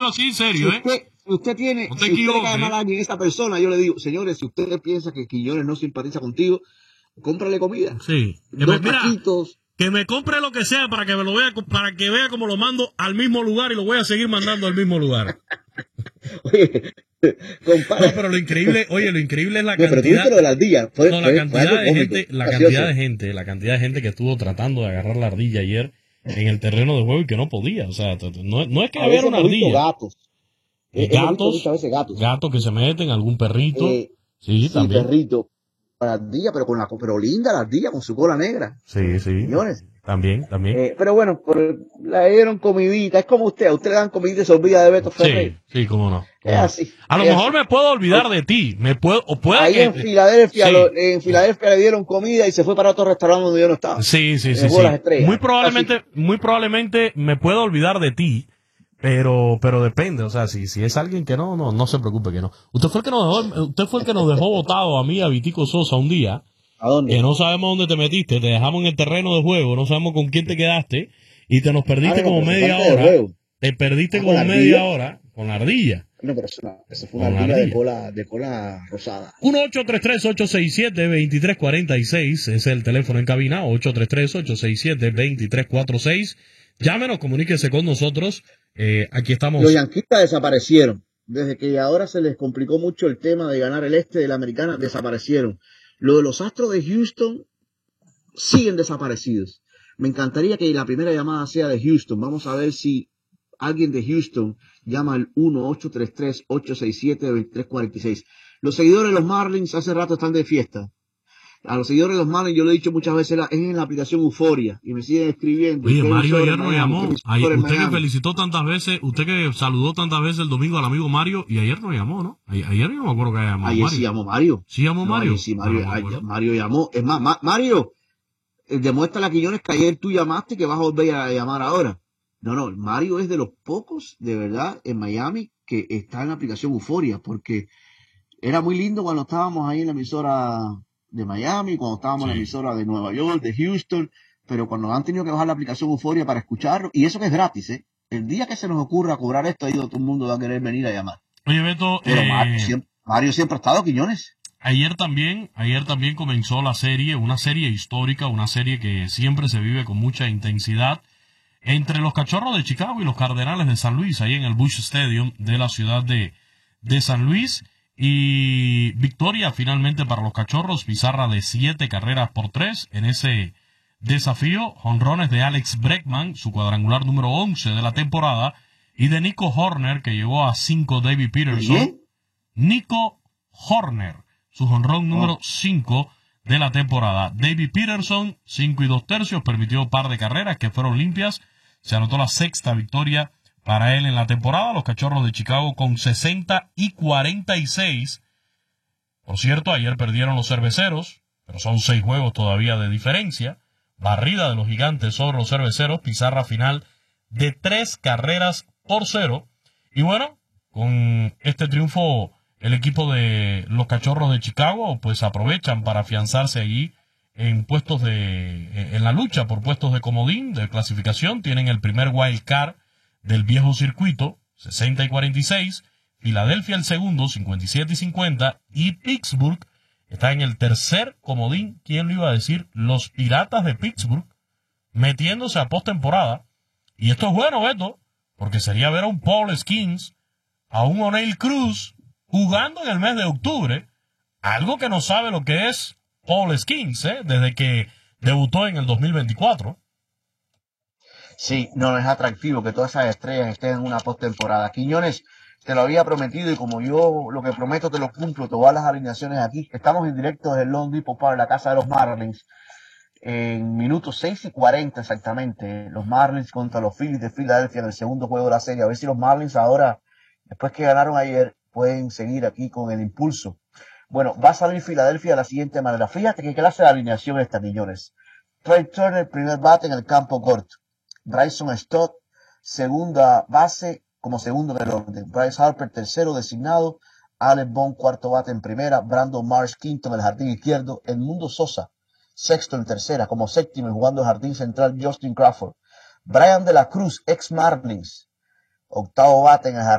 así, serio, Si usted tiene, no te si usted le equivoques. cae mal a alguien, esa persona, yo le digo, señores, si usted piensa que Quiñones no simpatiza contigo, cómprale comida. Sí. Dos Mira, taquitos. que me compre lo que sea para que me lo vea, para que vea cómo lo mando al mismo lugar y lo voy a seguir mandando al mismo lugar. Oye, compadre. No, pero lo increíble es la Pero tú cantidad. viste lo de la ardilla. La cantidad de gente que estuvo tratando de agarrar la ardilla ayer en el terreno de juego y que no podía. O sea, no es que había una ardilla. Gatos que se meten, algún perrito. Sí, también. Perrito. La ardilla, pero linda la ardilla con su cola negra. Sí. Señores. También. Pero bueno, le dieron comidita. Es como a usted le dan comidita y se olvida de Beto Ferrer. Sí, cómo no. Es así. A lo mejor me puedo olvidar de ti. En Filadelfia, le dieron comida y se fue para otro restaurante donde yo no estaba. Sí. Muy probablemente me puedo olvidar de ti. Pero depende, o sea, si es alguien que no se preocupe que no. Usted fue el que nos dejó botado a mí, a Vitico Sosa, un día. ¿A dónde? Que no sabemos dónde te metiste, te dejamos en el terreno de juego, no sabemos con quién te quedaste y te nos perdiste como media hora. Te perdiste como media hora con la ardilla. No, pero eso fue una ardilla de cola rosada. 1-833-867-2346 es el teléfono en cabina, 833-867-2346. Llámenos, comuníquese con nosotros. Aquí estamos. Los yanquistas desaparecieron. Desde que ahora se les complicó mucho el tema de ganar el este de la americana, desaparecieron. Lo de los Astros de Houston siguen desaparecidos. Me encantaría que la primera llamada sea de Houston. Vamos a ver si alguien de Houston llama al 1-833-867-2346. Los seguidores de los Marlins hace rato están de fiesta. A los seguidores de los Marlins, yo lo he dicho muchas veces, es en la aplicación Euforia. Y me siguen escribiendo. Oye, Mario ayer nos llamó. Usted que felicitó tantas veces, usted que saludó tantas veces el domingo al amigo Mario, y ayer nos llamó, ¿no? Ayer yo no me acuerdo que haya llamado ayer Mario. Sí llamó Mario. ¿Sí llamó Mario? Sí, Mario llamó. Es más, Mario, demuestra a Quiñones que ayer tú llamaste y que vas a volver a llamar ahora. No, Mario es de los pocos, de verdad, en Miami, que está en la aplicación Euforia, porque era muy lindo cuando estábamos ahí en la emisora de Miami, cuando estábamos en la emisora de Nueva York, de Houston, pero cuando han tenido que bajar la aplicación Euforia para escucharlo, y eso que es gratis, el día que se nos ocurra cobrar esto, ahí todo el mundo va a querer venir a llamar. Oye, Beto, pero Mario siempre ha estado, Quiñones. Ayer también comenzó la serie, una serie histórica, una serie que siempre se vive con mucha intensidad, entre los Cachorros de Chicago y los Cardenales de San Luis, ahí en el Busch Stadium de la ciudad de San Luis. Y victoria finalmente para los Cachorros, pizarra de 7-3 en ese desafío. Jonrones de Alex Bregman, su cuadrangular número 11 de la temporada, y de Nico Hoerner, que llegó a 5 David Peterson. ¿Bien? Nico Hoerner, su jonrón número 5 de la temporada. David Peterson, 5 2/3, permitió un par de carreras que fueron limpias. Se anotó la 6ª victoria para él en la temporada. Los Cachorros de Chicago con 60-46. Por cierto, ayer perdieron los Cerveceros, pero son 6 juegos todavía de diferencia. Barrida de los Gigantes sobre los Cerveceros, pizarra final de 3-0. Y bueno, con este triunfo, el equipo de los Cachorros de Chicago pues aprovechan para afianzarse allí en en la lucha por puestos de comodín, de clasificación. Tienen el primer wild card del viejo circuito, 60-46, Filadelfia el segundo, 57-50, y Pittsburgh está en el tercer comodín. ¿Quién lo iba a decir? Los Piratas de Pittsburgh, metiéndose a postemporada. Y esto es bueno, Beto, porque sería ver a un Paul Skeens, a un O'Neill Cruz, jugando en el mes de octubre, algo que no sabe lo que es Paul Skeens, desde que debutó en el 2024. Sí, no es atractivo que todas esas estrellas estén en una postemporada. Quiñones, te lo había prometido y como yo lo que prometo te lo cumplo, te voy a dar las alineaciones aquí. Estamos en directo desde el Long Depot Park, la casa de los Marlins, en minutos 6:40 exactamente. Los Marlins contra los Phillies de Filadelfia en el segundo juego de la serie. A ver si los Marlins ahora, después que ganaron ayer, pueden seguir aquí con el impulso. Bueno, va a salir Filadelfia de la siguiente manera. Fíjate qué clase de alineación esta, Quiñones. Trey Turner, primer bate en el campo corto. Bryson Stott, segunda base, como segundo en el orden. Bryce Harper, tercero designado. Alec Bohm, cuarto bate en primera. Brandon Marsh, quinto en el jardín izquierdo. Edmundo Sosa, sexto en tercera. Como séptimo y jugando el jardín central, Justin Crawford. Brian de la Cruz, ex Marlins, octavo bate en el jardín.